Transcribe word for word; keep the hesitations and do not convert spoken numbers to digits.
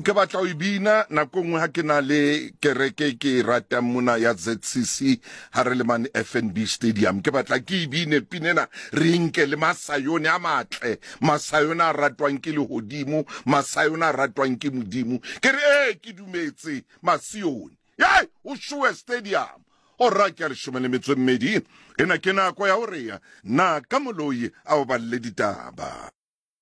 ke batla o ibina nako nngwe ha ke na le kereke ke rata mona ya Z C C Harleman F N B Stadium ke batla ke ibine pinena re nke le masayone a matle masayone a ratwang ke lehodimo masayone a ratwang ke modimo ke re eh ke dumetse masione ye o shwe stadium o ra ke re shumele metswe mmedi ena ke nako ya hore ya na ka moloi a o balle ditaba.